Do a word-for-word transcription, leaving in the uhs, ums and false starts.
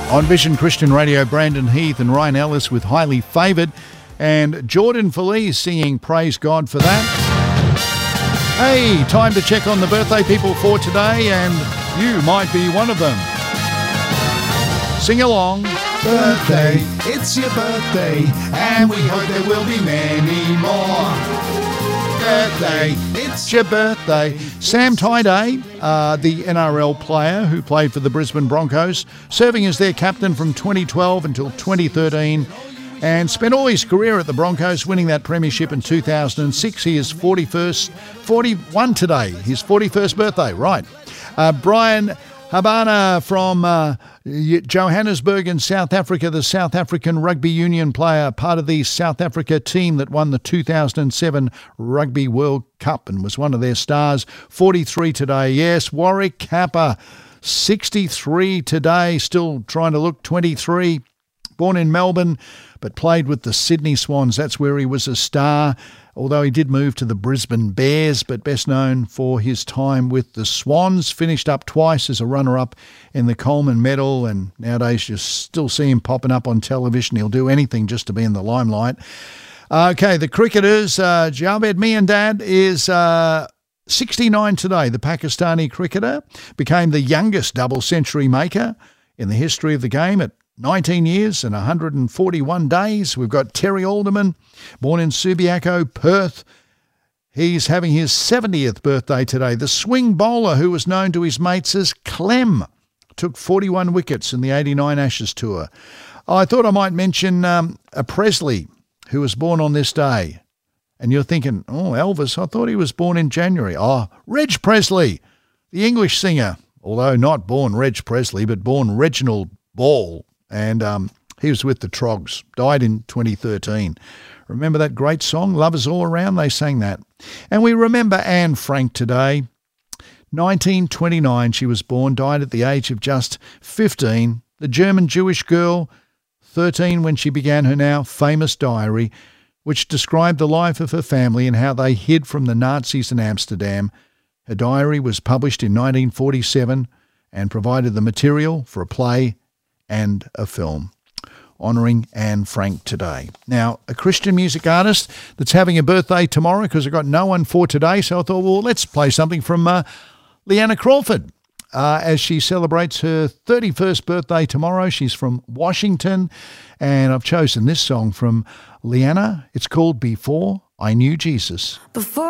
On Vision Christian Radio, Brandon Heath and Ryan Ellis with Highly Favoured, and Jordan Felice singing Praise God for that. Hey, time to check on the birthday people for today, and you might be one of them. Sing along. Birthday, it's your birthday, and we hope there will be many more. Birthday, It's your birthday. Sam Tyday, uh, the N R L player who played for the Brisbane Broncos, serving as their captain from twenty twelve until twenty thirteen, and spent all his career at the Broncos, winning that premiership in two thousand six. He is forty-first, forty-one today, his forty-first birthday, right. Uh, Brian Habana from uh, Johannesburg in South Africa, the South African Rugby Union player, part of the South Africa team that won the two thousand seven Rugby World Cup and was one of their stars. forty-three today, yes. Warwick Kappa, sixty-three today, still trying to look twenty-three. Born in Melbourne, but played with the Sydney Swans. That's where he was a star, although he did move to the Brisbane Bears, but best known for his time with the Swans. Finished up twice as a runner-up in the Coleman Medal, and nowadays you still see him popping up on television. He'll do anything just to be in the limelight. Okay, the cricketers, uh, Javed Miandad is uh, sixty-nine today. The Pakistani cricketer became the youngest double century maker in the history of the game at nineteen years and one hundred forty-one days. We've got Terry Alderman, born in Subiaco, Perth. He's having his seventieth birthday today. The swing bowler, who was known to his mates as Clem, took forty-one wickets in the eighty-nine Ashes tour. I thought I might mention um, a Presley, who was born on this day. And you're thinking, oh, Elvis, I thought he was born in January. Oh, Reg Presley, the English singer, although not born Reg Presley, but born Reginald Ball. And um, he was with the Trogs, died in twenty thirteen. Remember that great song, Love Is All Around? They sang that. And we remember Anne Frank today. nineteen twenty-nine she was born, died at the age of just fifteen. The German Jewish girl, thirteen when she began her now famous diary, which described the life of her family and how they hid from the Nazis in Amsterdam. Her diary was published in nineteen forty-seven and provided the material for a play and a film, honouring Anne Frank today. Now, a Christian music artist that's having a birthday tomorrow, because I've got no one for today, so I thought, well, let's play something from uh, Leanna Crawford uh, as she celebrates her thirty-first birthday tomorrow. She's from Washington, and I've chosen this song from Leanna. It's called Before I Knew Jesus. Before